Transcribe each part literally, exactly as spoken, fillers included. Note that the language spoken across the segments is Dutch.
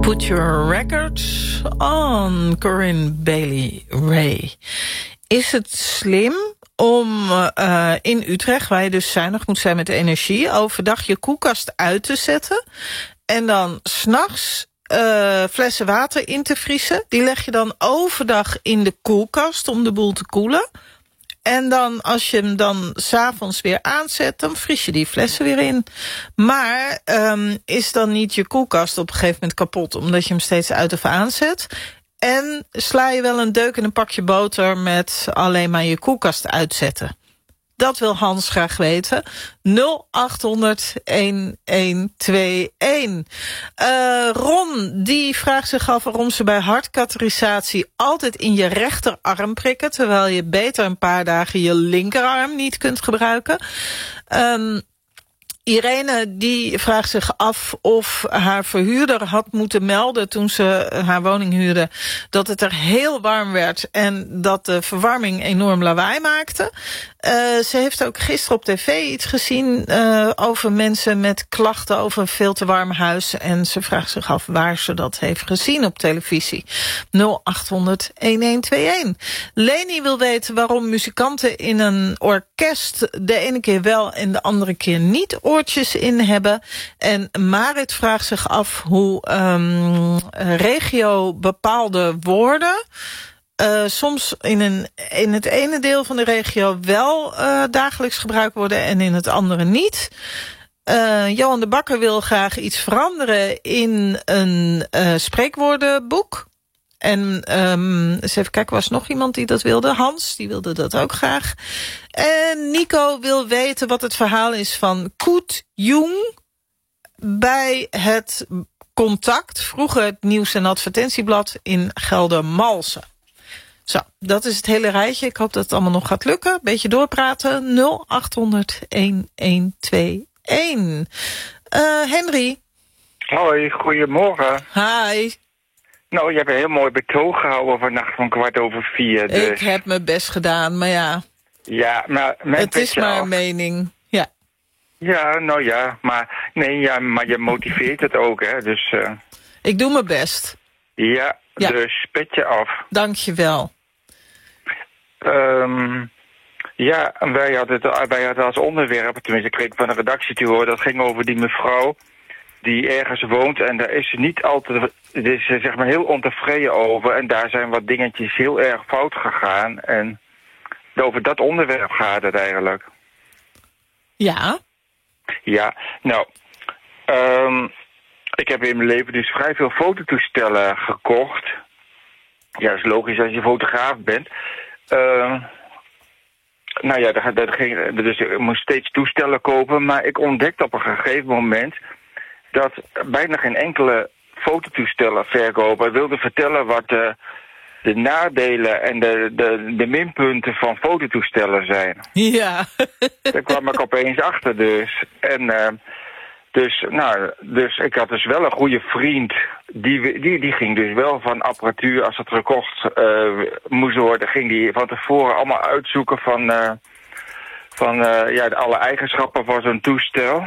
Put Your Records on, Corinne Bailey Rae. Is het slim om uh, in Utrecht, waar je dus zuinig moet zijn met de energie, overdag je koelkast uit te zetten en dan 's nachts uh, flessen water in te vriezen? Die leg je dan overdag in de koelkast om de boel te koelen. En dan, als je hem dan 's avonds weer aanzet, dan vries je die flessen weer in. Maar um, is dan niet je koelkast op een gegeven moment kapot, omdat je hem steeds uit of aanzet? En sla je wel een deuk in een pakje boter met alleen maar je koelkast uitzetten? Dat wil Hans graag weten. nul acht honderd elf tweeënentwintig. Uh, Ron, die vraagt zich af waarom ze bij hartkatheterisatie altijd in je rechterarm prikken, terwijl je beter een paar dagen je linkerarm niet kunt gebruiken. Um, Irene die vraagt zich af of haar verhuurder had moeten melden toen ze haar woning huurde dat het er heel warm werd en dat de verwarming enorm lawaai maakte. Uh, ze heeft ook gisteren op tv iets gezien uh, over mensen met klachten over een veel te warm huis. En ze vraagt zich af waar ze dat heeft gezien op televisie. nul acht honderd elf tweeënentwintig. Leni wil weten waarom muzikanten in een orkest de ene keer wel en de andere keer niet oortjes in hebben. En Marit vraagt zich af hoe um, regio bepaalde woorden Uh, soms in, een, in het ene deel van de regio wel uh, dagelijks gebruikt worden en in het andere niet. Uh, Johan de Bakker wil graag iets veranderen in een uh, spreekwoordenboek. En um, eens even kijken, was nog iemand die dat wilde? Hans, die wilde dat ook graag. En Nico wil weten wat het verhaal is van Koet Jong bij het Contact, vroeger het Nieuws- en Advertentieblad in Geldermalsen. Zo, dat is het hele rijtje. Ik hoop dat het allemaal nog gaat lukken. Beetje doorpraten. nul acht honderd elf tweeënentwintig. Uh, Henry. Hoi, goedemorgen. Hi. Nou, je hebt een heel mooi betoog gehouden vannacht van kwart over vier. Dus. Ik heb mijn best gedaan, maar ja. Ja, maar... Het is maar af. Een mening, ja. Ja, nou ja, maar... Nee, ja, maar je motiveert het ook, hè, dus... Uh... Ik doe mijn best. Ja, ja. Dus petje af. Dank je wel. Um, ja, wij hadden, het, wij hadden als onderwerp, tenminste ik kreeg van de redactie te horen, dat ging over die mevrouw die ergens woont en daar is ze niet altijd, is ze zeg maar heel ontevreden over en daar zijn wat dingetjes heel erg fout gegaan en over dat onderwerp gaat het eigenlijk. Ja? Ja, nou, um, ik heb in mijn leven dus vrij veel fototoestellen gekocht. Ja, dat is logisch als je fotograaf bent. Uh, nou ja, dat, dat ging, dus ik moest steeds toestellen kopen. Maar ik ontdekte op een gegeven moment dat bijna geen enkele fototoestellenverkoper wilde vertellen wat de, de nadelen en de, de, de minpunten van fototoestellen zijn. Ja. Daar kwam ik opeens achter dus. En... Uh, Dus, nou, dus ik had dus wel een goede vriend, die, die, die ging dus wel van apparatuur, als het gekocht uh, moest worden, ging die van tevoren allemaal uitzoeken van, uh, van uh, ja, alle eigenschappen van zo'n toestel.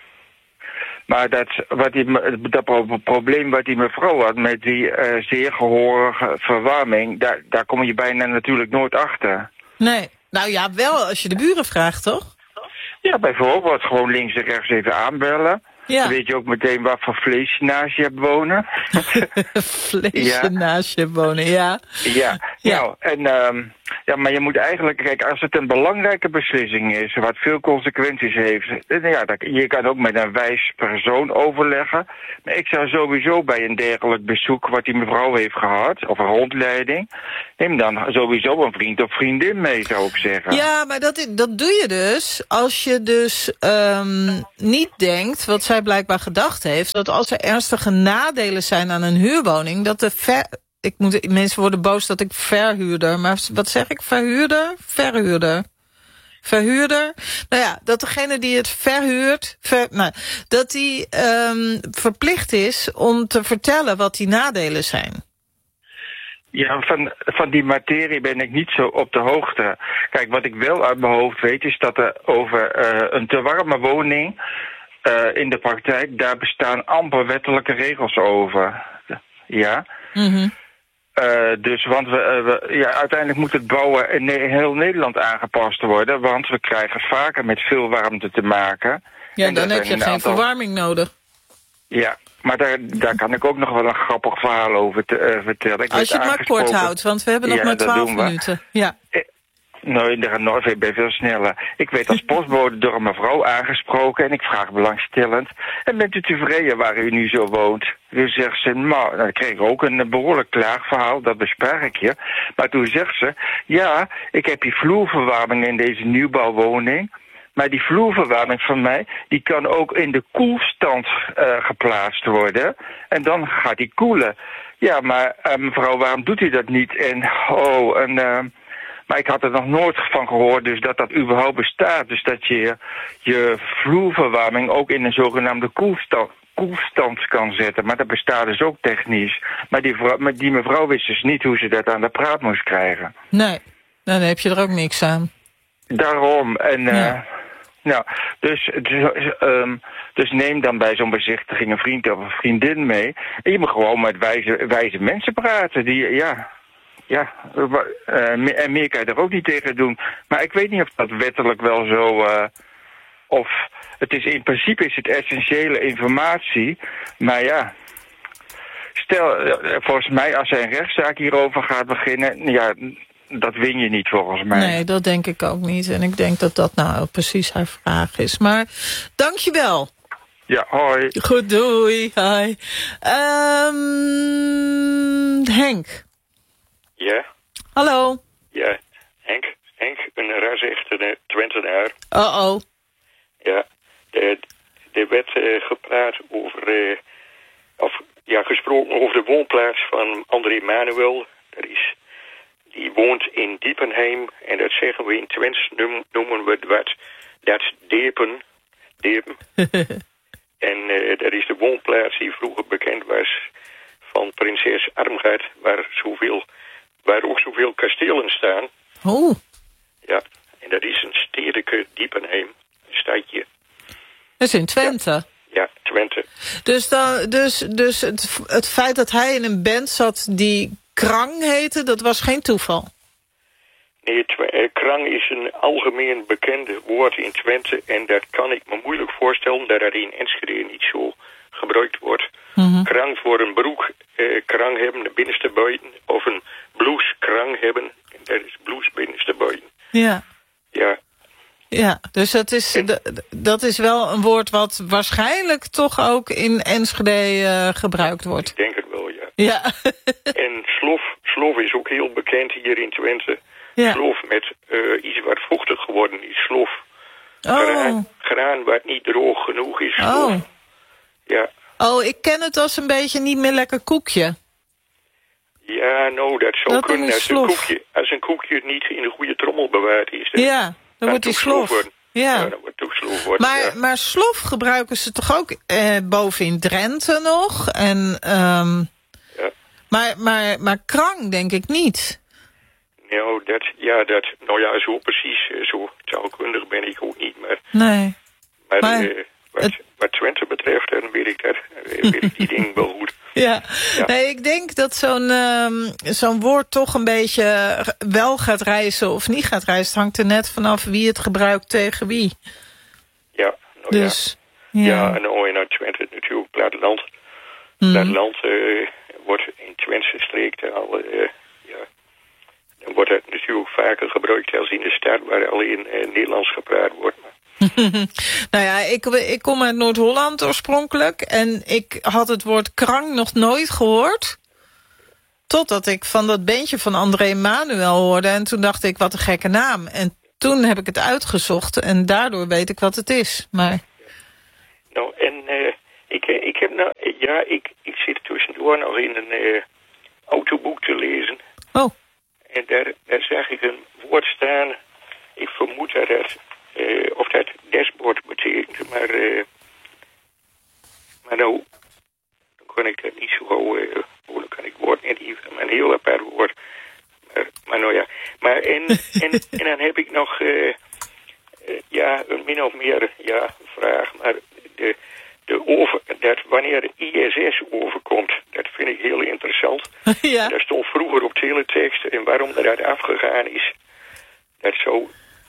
Maar dat, wat die, dat probleem wat die mevrouw had met die uh, zeer gehorige verwarming, daar, daar kom je bijna natuurlijk nooit achter. Nee, nou ja, wel als je de buren vraagt, toch? Ja, bijvoorbeeld gewoon links en rechts even aanbellen. Ja. Dan weet je ook meteen wat voor vlees je naast je hebt wonen. Vlees ja. je naast je wonen, ja. Ja, ja. Nou, en, um, ja, maar je moet eigenlijk, kijk, als het een belangrijke beslissing is, wat veel consequenties heeft, ja, dat, je kan ook met een wijs persoon overleggen. Maar ik zou sowieso bij een dergelijk bezoek wat die mevrouw heeft gehad, of een rondleiding, neem dan sowieso een vriend of vriendin mee, zou ik zeggen. Ja, maar dat, dat doe je dus als je dus um, niet denkt, wat zij blijkbaar gedacht heeft, dat als er ernstige nadelen zijn aan een huurwoning, dat de ver... Ik moet, mensen worden boos dat ik verhuurder, maar wat zeg ik? Verhuurder? Verhuurder. Verhuurder. Nou ja, dat degene die het verhuurt, ver, nou, dat die um, verplicht is om te vertellen wat die nadelen zijn. Ja, van, van die materie ben ik niet zo op de hoogte. Kijk, wat ik wel uit mijn hoofd weet is dat er over uh, een te warme woning uh, in de praktijk, daar bestaan amper wettelijke regels over. Ja. Mm-hmm. Uh, dus, want we, uh, we, ja, uiteindelijk moet het bouwen in heel Nederland aangepast worden. Want we krijgen vaker met veel warmte te maken. Ja, en dan heb je geen aantal... verwarming nodig. Ja, maar daar, daar kan ik ook nog wel een grappig verhaal over te, uh, vertellen. Ik Als je het maar kort houdt, want we hebben nog ja, maar twaalf minuten. Ja. Nee, ik ben veel sneller. Ik werd als postbode door een mevrouw aangesproken en ik vraag belangstellend: en bent u tevreden waar u nu zo woont? Dus zegt ze, nou, dan kreeg ik ook een behoorlijk klaagverhaal, dat bespaar ik je. Maar toen zegt ze, ja, ik heb die vloerverwarming in deze nieuwbouwwoning. Maar die vloerverwarming van mij, die kan ook in de koelstand uh, geplaatst worden. En dan gaat die koelen. Ja, maar uh, mevrouw, waarom doet u dat niet? En, oh, en... Uh, Maar ik had er nog nooit van gehoord, dus dat dat überhaupt bestaat. Dus dat je je vloerverwarming ook in een zogenaamde koelstand, koelstand kan zetten. Maar dat bestaat dus ook technisch. Maar die, vrouw, maar die mevrouw wist dus niet hoe ze dat aan de praat moest krijgen. Nee, dan heb je er ook niks aan. Daarom. En, ja. uh, nou, dus, dus, um, dus neem dan bij zo'n bezichtiging een vriend of een vriendin mee. En je moet gewoon met wijze, wijze mensen praten die, ja... Ja, uh, en meer kan je er ook niet tegen doen. Maar ik weet niet of dat wettelijk wel zo... Uh, of het is in principe is het essentiële informatie. Maar ja, stel, uh, volgens mij als er een rechtszaak hierover gaat beginnen... ja, dat win je niet volgens mij. Nee, dat denk ik ook niet. En ik denk dat dat nou precies haar vraag is. Maar dankjewel. Ja, hoi. Goed, doei. Hi. Um, Henk. Ja? Hallo. Ja, Henk, Henk, een ras-echte Twentenaar. Oh-oh. Ja, er, er werd uh, gepraat over, uh, of ja, gesproken over de woonplaats van André Manuel. Dat is, die woont in Diepenheim en dat zeggen we in Twents, noemen we wat, dat is Depen. Depen. En uh, dat is de woonplaats die vroeger bekend was van prinses Armgard, waar zoveel... waar ook zoveel kastelen staan. Oh. Ja, en dat is een stedelijke Diepenheim, een stadje. Dat is in Twente? Ja, ja, Twente. Dus, dan, dus, dus het, het feit dat hij in een band zat die Krang heette, dat was geen toeval? Nee, tw- Krang is een algemeen bekende woord in Twente en dat kan ik me moeilijk voorstellen dat dat in Enschede niet zo gebruikt wordt. Mm-hmm. Krang voor een broek, eh, krang hebben, de binnenste buiten. Of een blouse krang hebben, dat is blouse binnenste buiten. Ja. Ja. Ja, dus dat is, en, dat is wel een woord wat waarschijnlijk toch ook in Enschede uh, gebruikt wordt. Ik denk het wel, ja. Ja. En slof, slof is ook heel bekend hier in Twente. Ja. Slof met uh, iets wat vochtig geworden is, slof. Oh. Graan, graan wat niet droog genoeg is, slof. Oh. Ja. Oh, ik ken het als een beetje niet meer lekker koekje. Ja, nou, dat zou dat kunnen als een, koekje, als een koekje niet in een goede trommel bewaard is. Dan, ja, dan, dan wordt die slof. Worden. Ja. ja, dan wordt het ook slof worden. Maar, ja. maar slof gebruiken ze toch ook eh, boven in Drenthe nog? En, um, ja. maar, maar, maar krang denk ik niet. Nou, dat, ja, dat, nou ja, zo precies, zo taalkundig ben ik ook niet. Maar, nee. Maar, maar uh, wat, het... wat Twente betreft, dan weet ik, dat, weet ik die dingen wel goed. Ja, ja. Nee, ik denk dat zo'n um, zo'n woord toch een beetje wel gaat reizen of niet gaat reizen. Het hangt er net vanaf wie het gebruikt tegen wie. Ja, nou dus, ja. Ja, ja en nou in Twente natuurlijk platteland. Hmm. Platteland uh, wordt in Twentse streek al, uh, ja, dan wordt het natuurlijk vaker gebruikt als in de stad waar alleen uh, Nederlands gepraat wordt. Nou ja, ik, ik kom uit Noord-Holland oorspronkelijk. En ik had het woord krang nog nooit gehoord. Totdat ik van dat bandje van André Manuel hoorde. En toen dacht ik, wat een gekke naam. En toen heb ik het uitgezocht. En daardoor weet ik wat het is. Maar... Nou, en uh, ik, ik heb nou... Ja, ik, ik zit tussendoor nog in een uh, autoboek te lezen. Oh. En daar, daar zag ik een woord staan. Ik vermoed dat het... Uh, of dat dashboard betekent, maar, uh, maar nou, dan kan ik dat niet zo gauw, uh, oh, dan kan ik woord net even, maar een heel apart woord. Maar, maar nou ja, maar en, en, en dan heb ik nog, uh, uh, ja, een min of meer, ja, vraag, maar de, de over, dat wanneer de I S S overkomt, dat vind ik heel interessant. Ja. Daar stond vroeger op teletext. En waarom dat afgegaan is, dat zo...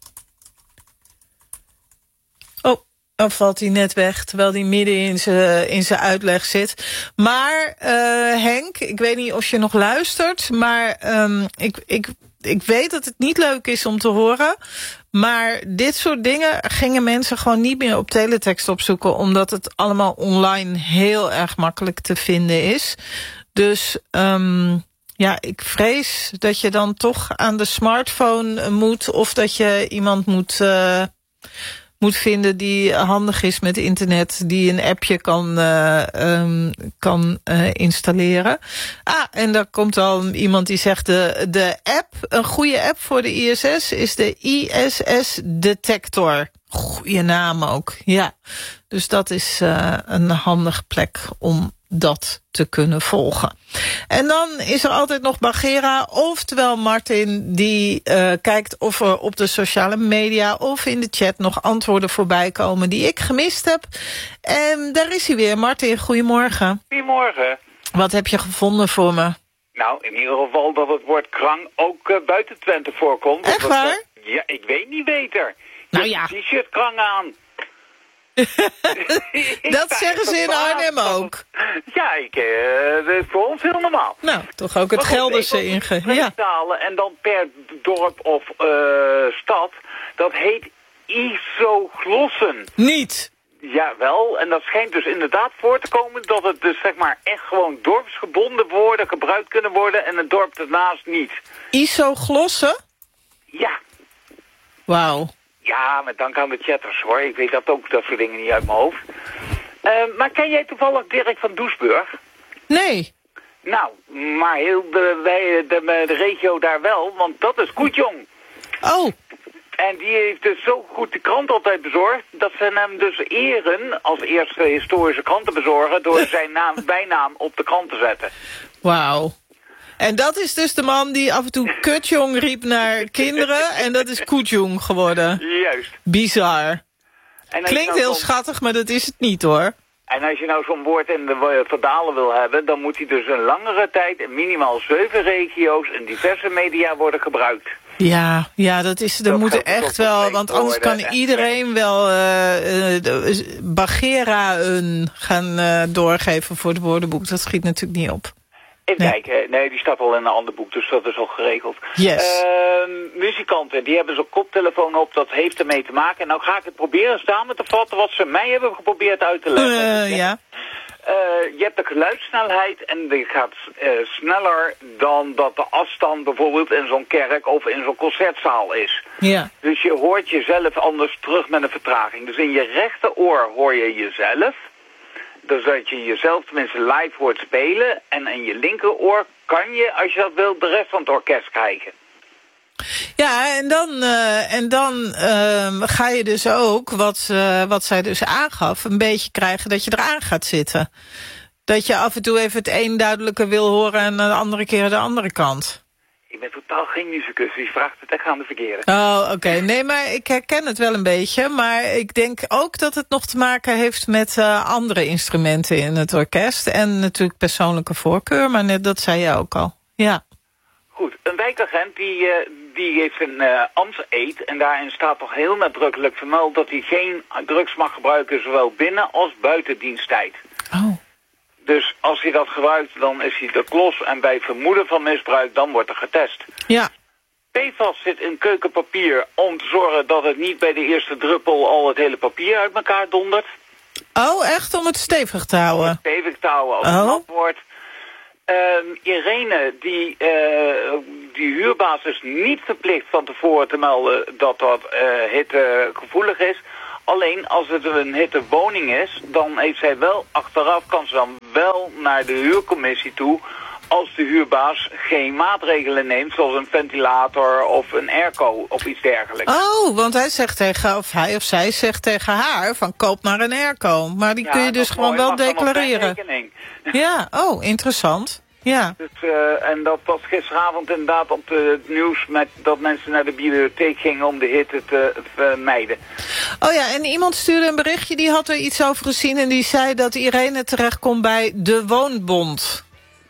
Oh, dan valt hij net weg, terwijl hij midden in zijn in zijn uitleg zit. Maar uh, Henk, ik weet niet of je nog luistert, maar um, ik, ik, ik weet dat het niet leuk is om te horen. Maar dit soort dingen gingen mensen gewoon niet meer op teletext opzoeken, omdat het allemaal online heel erg makkelijk te vinden is. Dus um, ja, ik vrees dat je dan toch aan de smartphone moet, of dat je iemand moet... Uh, moet vinden die handig is met internet, die een appje kan, uh, um, kan uh, installeren. Ah, en daar komt al iemand die zegt, de, de app, een goede app voor de I S S is de I S S Detector. Goeie naam ook, ja. Dus dat is uh, een handige plek om dat te kunnen volgen. En dan is er altijd nog Bagheera, oftewel Martin, die uh, kijkt of er op de sociale media of in de chat nog antwoorden voorbij komen die ik gemist heb. En daar is hij weer. Martin, goedemorgen. Goedemorgen. Wat heb je gevonden voor me? Nou, in ieder geval dat het woord krang ook uh, buiten Twente voorkomt. Echt dat, waar? Uh, ja, ik weet niet beter. Nou dus ja. T-shirt krang aan. Dat zeggen ze in Arnhem ook. Ja, ik, uh, dat is voor ons heel normaal. Nou, toch ook het Gelderse inge... Ja. En dan per dorp of uh, stad, dat heet isoglossen. Niet? Jawel, en dat schijnt dus inderdaad voor te komen dat het dus zeg maar echt gewoon dorpsgebonden woorden gebruikt kunnen worden en het dorp ernaast niet. Isoglossen? Ja. Wauw. Ja, met dank aan de chatters hoor. Ik weet dat ook, dat soort dingen niet uit mijn hoofd. Uh, maar ken jij toevallig Dirk van Doesburg? Nee. Nou, maar heel de, wij, de, de regio daar wel, want dat is Koetjong. Oh. En die heeft dus zo goed de krant altijd bezorgd, dat ze hem dus eren als eerste historische krantenbezorger door zijn naam, bijnaam op de krant te zetten. Wauw. En dat is dus de man die af en toe kutjong riep naar kinderen. En dat is koetjong geworden. Juist. Bizar. En klinkt nou heel zo... schattig, maar dat is het niet hoor. En als je nou zo'n woord in de verdalen wil hebben, dan moet hij dus een langere tijd in minimaal zeven regio's en diverse media worden gebruikt. Ja, ja, dat is, er moet echt wel, want anders kan iedereen wel uh, uh, Bagheera een gaan uh, doorgeven voor het woordenboek. Dat schiet natuurlijk niet op. Even nee. kijken, nee, die staat al in een ander boek, dus dat is al geregeld. Yes. Uh, muzikanten, die hebben zo'n koptelefoon op, dat heeft ermee te maken. En nou ga ik het proberen samen te vatten wat ze mij hebben geprobeerd uit te leggen. Uh, ja. Uh, je hebt de geluidssnelheid en die gaat uh, sneller dan dat de afstand bijvoorbeeld in zo'n kerk of in zo'n concertzaal is. Ja. Dus je hoort jezelf anders terug met een vertraging. Dus in je rechteroor hoor je jezelf. Dus dat je jezelf tenminste live hoort spelen. En in je linkeroor kan je, als je dat wilt, de rest van het orkest krijgen. Ja, en dan, uh, en dan uh, ga je dus ook, wat, uh, wat zij dus aangaf, een beetje krijgen dat je eraan gaat zitten. Dat je af en toe even het een duidelijker wil horen en de andere keer de andere kant. Ik ben totaal geen musicus, die vraagt het echt aan de verkeerde. Oh, oké. Okay. Nee, maar ik herken het wel een beetje. Maar ik denk ook dat het nog te maken heeft met uh, andere instrumenten in het orkest. En natuurlijk persoonlijke voorkeur, maar net, dat zei je ook al. Ja. Goed, een wijkagent die, uh, die heeft een uh, ambtseed en daarin staat toch heel nadrukkelijk vermeld dat hij geen drugs mag gebruiken, zowel binnen als buiten diensttijd. Oh. Dus als hij dat gebruikt, dan is hij de klos en bij vermoeden van misbruik, dan wordt er getest. Ja. P F A S zit in keukenpapier om te zorgen dat het niet bij de eerste druppel al het hele papier uit elkaar dondert. Oh, echt? Om het stevig te houden? Om het stevig te houden als oh. het nat wordt. Uh, Irene, die, uh, die huurbaas is niet verplicht van tevoren te melden dat dat uh, hittegevoelig is. Alleen als het een hittewoning is, dan heeft zij wel achteraf, kan ze dan wel naar de huurcommissie toe als de huurbaas geen maatregelen neemt, zoals een ventilator of een airco of iets dergelijks. Oh, want hij zegt tegen, of hij of zij zegt tegen haar van koop maar een airco. Maar die ja, kun je dus gewoon mooi. wel declareren. Ja, oh, interessant. Ja. Dus, uh, en dat was gisteravond inderdaad op het nieuws met dat mensen naar de bibliotheek gingen om de hitte te vermijden. Oh ja, en iemand stuurde een berichtje, die had er iets over gezien en die zei dat Irene terechtkomt bij de Woonbond.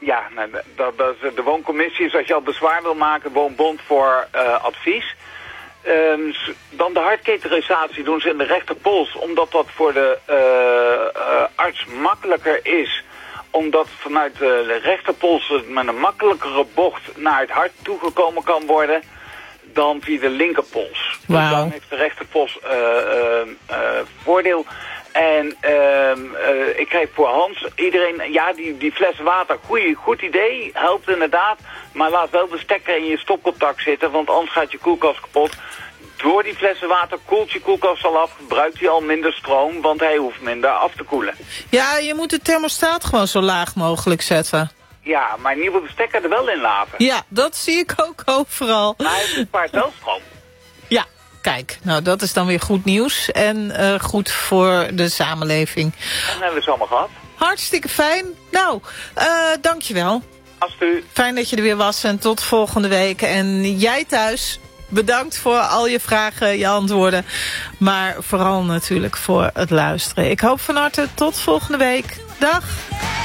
Ja, nou, dat, dat is de wooncommissie is als je al bezwaar wil maken, woonbond voor uh, advies. Um, dan de hartkatheterisatie doen ze in de rechterpols, omdat dat voor de uh, uh, arts makkelijker is. Omdat vanuit de rechterpols het met een makkelijkere bocht naar het hart toegekomen kan worden dan via de linkerpols. Wow. Dus dan heeft de rechterpols uh, uh, uh, voordeel. En uh, uh, ik krijg voor Hans, iedereen, ja, die, die flessen water, goeie, goed idee, helpt inderdaad. Maar laat wel de stekker in je stopcontact zitten, want anders gaat je koelkast kapot. Door die flessen water koelt je koelkast al af, gebruikt hij al minder stroom, want hij hoeft minder af te koelen. Ja, je moet de thermostaat gewoon zo laag mogelijk zetten. Ja, maar in ieder geval de stekker er wel in laten. Ja, dat zie ik ook overal. Maar hij bespaart wel stroom. Ja, kijk, nou dat is dan weer goed nieuws en uh, goed voor de samenleving. En dan hebben we ze allemaal gehad. Hartstikke fijn. Nou, uh, dankjewel. Als u... Fijn dat je er weer was en tot volgende week. En jij thuis, bedankt voor al je vragen, je antwoorden. Maar vooral natuurlijk voor het luisteren. Ik hoop van harte tot volgende week. Dag.